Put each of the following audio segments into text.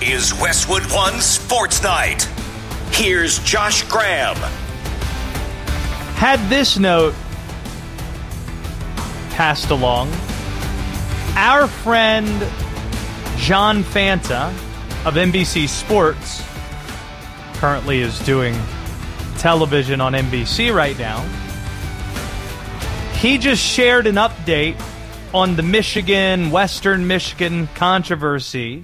is Westwood One Sports Night. Here's Josh Graham. Had this note passed along, our friend John Fanta of NBC Sports currently is doing television on NBC right now. He just shared an update on the Western Michigan controversy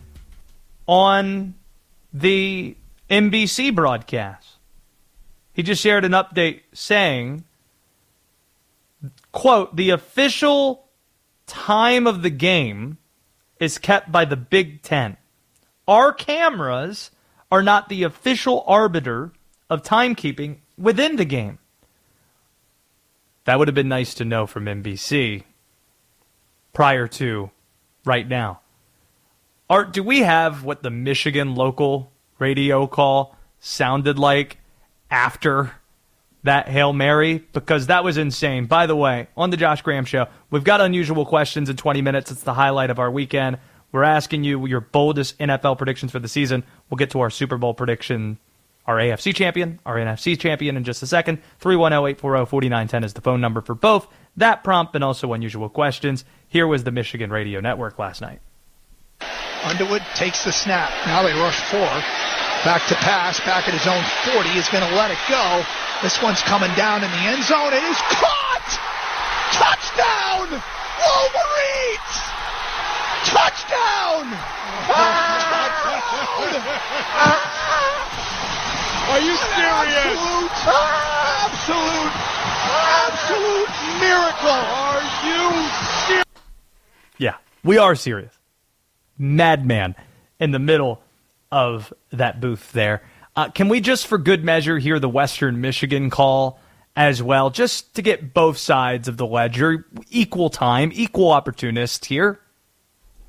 on the NBC broadcast. He just shared an update saying, quote, "The official time of the game is kept by the Big Ten. Our cameras are not the official arbiter of timekeeping within the game." That would have been nice to know from NBC prior to right now. Art, do we have what the Michigan local radio call sounded like after that Hail Mary? Because that was insane. By the way, on the Josh Graham Show, we've got unusual questions in 20 minutes. It's the highlight of our weekend. We're asking you your boldest NFL predictions for the season. We'll get to our Super Bowl prediction, our AFC champion, our NFC champion in just a second. 310-840-4910 is the phone number for both that prompt and also unusual questions. Here was the Michigan Radio Network last night. Underwood takes the snap. Now they rush 4. Back to pass, back at his own 40. He's going to let it go. This one's coming down in the end zone. It is caught! Touchdown! Wolverines! Touchdown! Are you serious? Absolute miracle! Are you serious? Yeah, we are serious. Madman in the middle of that booth there. Can we just, for good measure, hear the Western Michigan call as well, just to get both sides of the ledger? Equal time, equal opportunists here.